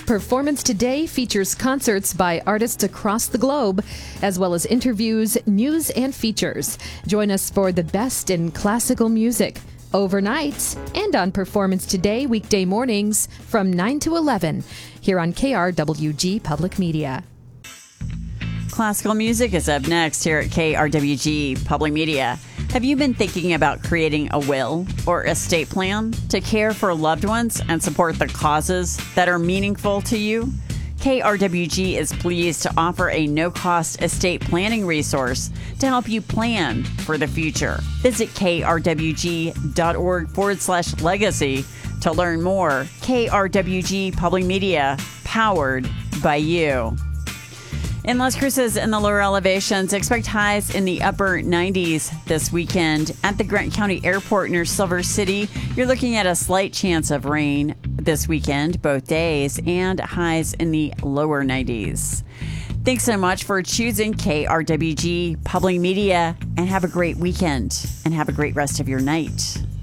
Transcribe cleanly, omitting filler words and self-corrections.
Performance Today features concerts by artists across the globe, as well as interviews, news, and features. Join us for the best in classical music, overnight, and on Performance Today weekday mornings from 9 to 11 here on KRWG Public Media. Classical music is up next here at KRWG Public Media. Have you been thinking about creating a will or estate plan to care for loved ones and support the causes that are meaningful to you? KRWG is pleased to offer a no-cost estate planning resource to help you plan for the future. Visit krwg.org/legacy to learn more. KRWG Public Media, powered by you. In Las Cruces and the lower elevations, expect highs in the upper 90s this weekend. At the Grant County Airport near Silver City, you're looking at a slight chance of rain this weekend, both days, and highs in the lower 90s. Thanks so much for choosing KRWG Public Media, and have a great weekend, and have a great rest of your night.